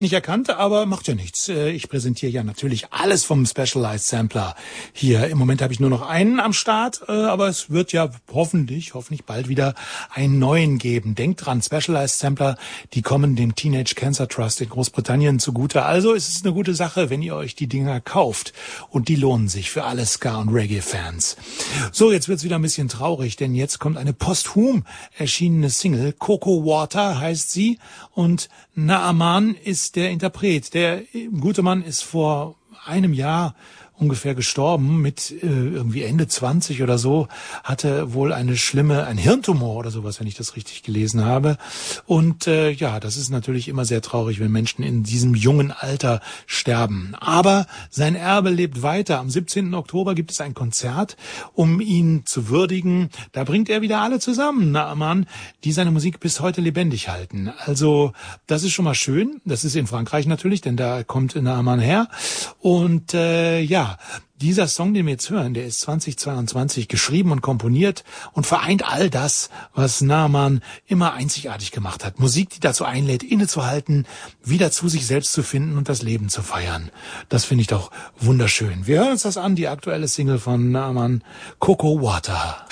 Nicht erkannt, aber macht ja nichts. Ich präsentiere ja natürlich alles vom Specialized Sampler hier. Im Moment habe ich nur noch einen am Start, aber es wird ja hoffentlich bald wieder einen neuen geben. Denkt dran, Specialized Sampler, die kommen dem Teenage Cancer Trust in Großbritannien zugute. Also ist es eine gute Sache, wenn ihr euch die Dinger kauft. Und die lohnen sich für alle Ska- und Reggae-Fans. So, jetzt wird's wieder ein bisschen traurig, denn jetzt kommt eine posthum erschienene Single. Coco Water heißt sie und Naaman ist der Interpret. Der gute Mann ist vor einem Jahr ungefähr gestorben, mit irgendwie Ende 20 oder so, hatte wohl ein Hirntumor oder sowas, wenn ich das richtig gelesen habe. Und ja, das ist natürlich immer sehr traurig, wenn Menschen in diesem jungen Alter sterben. Aber sein Erbe lebt weiter. Am 17. Oktober gibt es ein Konzert, um ihn zu würdigen. Da bringt er wieder alle zusammen, Naaman, die seine Musik bis heute lebendig halten. Also das ist schon mal schön. Das ist in Frankreich natürlich, denn da kommt Naaman her. Und ja, dieser Song, den wir jetzt hören, der ist 2022 geschrieben und komponiert und vereint all das, was Naaman immer einzigartig gemacht hat. Musik, die dazu einlädt, innezuhalten, wieder zu sich selbst zu finden und das Leben zu feiern. Das finde ich doch wunderschön. Wir hören uns das an, die aktuelle Single von Naaman, Coco Water.